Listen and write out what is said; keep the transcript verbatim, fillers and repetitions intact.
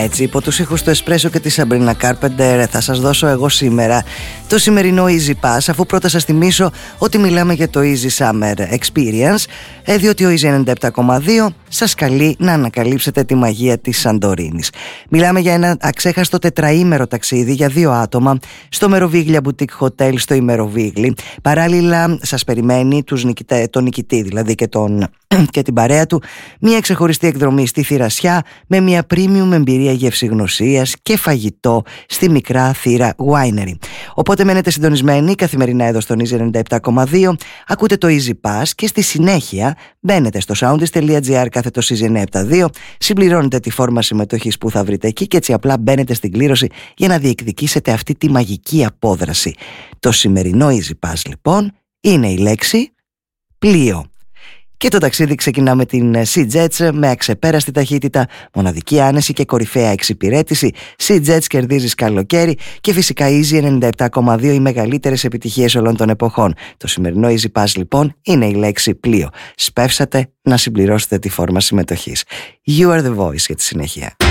έτσι, υπό τους ήχους του Espresso και της Sabrina Carpenter θα σας δώσω εγώ σήμερα το σημερινό Easy Pass, αφού πρώτα σας θυμίσω ότι μιλάμε για το Easy Summer Experience, διότι ο Easy ενενήντα επτά κόμμα δύο σας καλεί να ανακαλύψετε τη μαγεία της Σαντορίνης. Μιλάμε για ένα αξέχαστο τετραήμερο ταξίδι για δύο άτομα στο Meroviglia Boutique Hotel στο Ημεροβίγλι. Παράλληλα σας περιμένει τους νικητέ, τον νικητή δηλαδή και, τον, και την παρέα του μια ξεχωριστή εκδρομή στη Θηρασιά με μια premium εμπειρία γευσηγνωσίας και φαγητό στη μικρά θύρα Winery. Οπότε μένετε συντονισμένοι καθημερινά εδώ στον Easy ενενήντα επτά κόμμα δύο, ακούτε το Easy Pass και στη συνέχεια μπαίνετε στο soundist.gr κάθετο Easy εννιακόσια εβδομήντα δύο, συμπληρώνετε τη φόρμα συμμετοχής που θα βρείτε εκεί και έτσι απλά μπαίνετε στην κλήρωση για να διεκδικήσετε αυτή τη μαγική απόδραση. Το σημερινό Easy Pass λοιπόν είναι η λέξη πλοίο. Και το ταξίδι ξεκινά με την SeaJets με αξεπέραστη ταχύτητα, μοναδική άνεση και κορυφαία εξυπηρέτηση. SeaJets κερδίζεις καλοκαίρι και φυσικά Easy ενενήντα επτά κόμμα δύο, οι μεγαλύτερες επιτυχίες όλων των εποχών. Το σημερινό Easy Pass λοιπόν είναι η λέξη πλοίο. Σπεύσατε να συμπληρώσετε τη φόρμα συμμετοχής. You are the voice για τη συνέχεια.